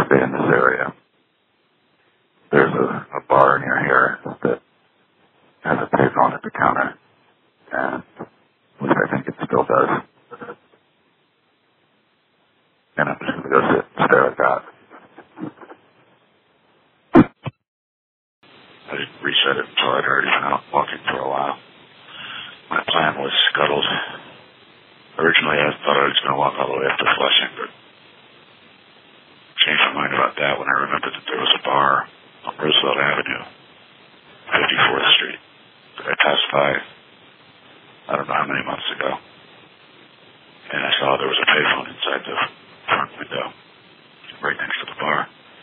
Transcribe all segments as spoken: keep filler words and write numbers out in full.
stay in this area. There's a, a bar near here that has a payphone at the counter, and which I think it still does. And I'm just going to go sit and stare at that. I didn't reset it until I'd already been out walking for a while. My plan was scuttled. Originally, I thought I was going to walk all the way up to Flushing, but changed my mind about that when I remembered that there was a bar on Roosevelt Avenue, fifty-fourth Street, that I passed by, I don't know how many months ago. And I saw there was a payphone inside the front window, right next to the bar.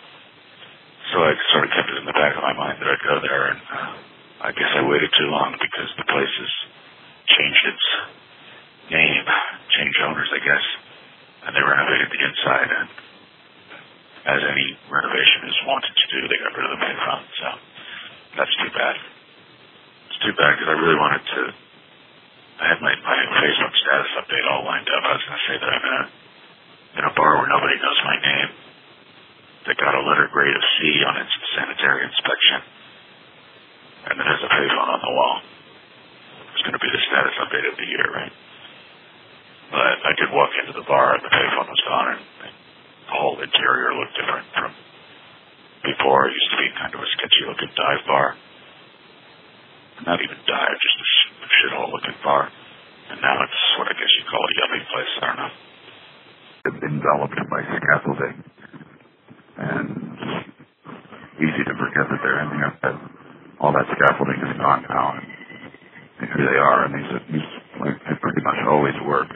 So I sort of kept it in the back of my mind that I'd go there, and uh, I guess I waited too long because the place has changed its name, changed owners, I guess, and they renovated the inside, and as any renovation is wanted to do, they got rid of the payphone, so that's too bad. It's too bad because I really wanted to, I had my, my Facebook status update all lined up. I was going to say that I'm in a, in a bar where nobody knows my name, that got a letter grade of C on its sanitary inspection, and that has a payphone on the wall. It's going to be the status update of the year, right? But I did walk into the bar, and the payphone was gone, and the whole interior looked different from before. It used to be kind of a sketchy-looking dive bar. Not even dive, just a sh- shithole-looking bar. And now it's what I guess you call a yummy place. I don't know. It's enveloped by scaffolding, and easy to forget that they're in there. But all that scaffolding is gone now, and here they are, and these, these like, have pretty much always worked.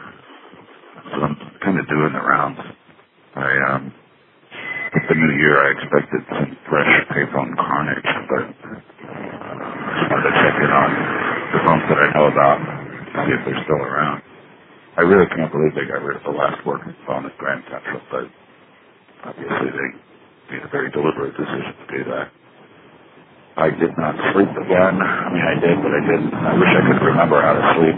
So I'm kind of doing the rounds. I, um, with the new year, I expected some fresh payphone carnage, but I just wanted to check in on the phones that I know about, see if they're still around. I really can't believe they got rid of the last working phone at Grand Central, but obviously they made a very deliberate decision to do that. I did not sleep again. I mean, I did, but I didn't. I wish I could remember how to sleep.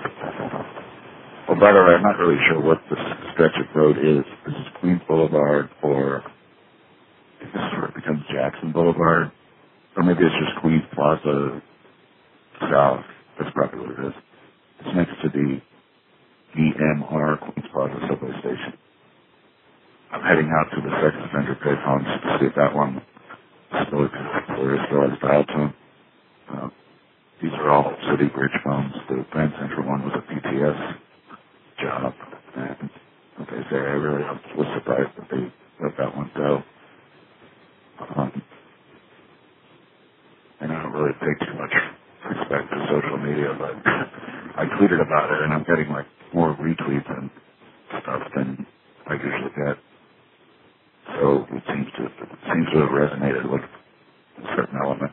Oh, by the way, I'm not really sure what this stretch of road is. This is Queens Boulevard, or this is where it becomes Jackson Boulevard, or maybe it's just Queens Plaza South. That's probably what it is. It's next to the E M R Queens Plaza subway station. I'm heading out to the sex offender payphones to see if that one still exists or is still has dial tone. Uh, these are all City Bridge phones. The Grand Central one was a P T S job, and like I say, I really was surprised that they let that one go. Um, and I don't really pay too much respect to social media, but I tweeted about it, and I'm getting like more retweets and stuff than I usually get. So it seems to it seems to have resonated with a certain element.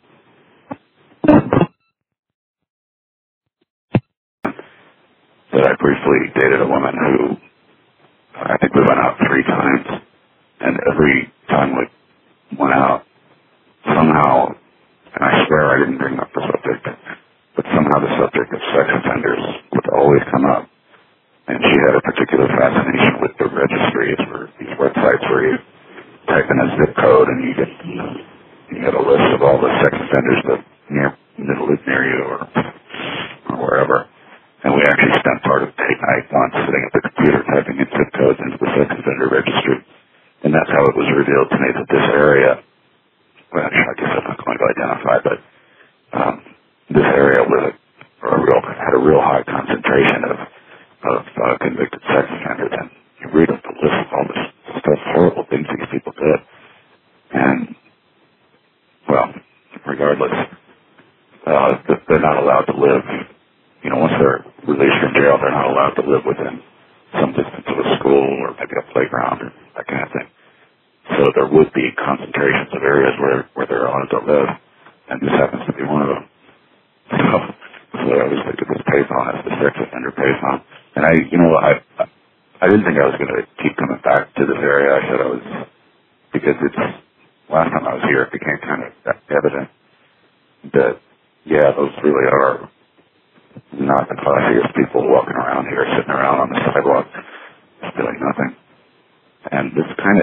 That I briefly dated a woman who I think we went out three times, and every time we went out, somehow, and I swear I didn't bring up the subject, but somehow the subject of sex offenders would always come up. And she had a particular fascination with the registries, or these websites where you type in a zip code and you get you get a list of all the sex offenders that near that live near you or or wherever. And we actually spent part of date night once sitting at the computer typing in zip codes into the sex offender registry. And that's how it was revealed to me that this area, well, I guess I'm not going to identify, but um, this area was a, a real had a real high concentration of of uh, convicted sex offenders, and you read up the list of all this stuff, horrible things these people did. And, well, regardless, uh, they're not allowed to live, you know, once they're released from jail, they're not allowed to live within some distance of a school or maybe a playground or that kind of thing. So there would be concentrations of areas where, where they're allowed to live, and this happens to be one of them. So, so I always looked at this payphone as the sex offender payphone. And I, you know, I, I didn't think I was going to keep coming back to this area. I said I was, because it's, last time I was here, it became kind of evident that, yeah, those really are not the classiest people walking around here, sitting around on the sidewalk, doing nothing. And this kind of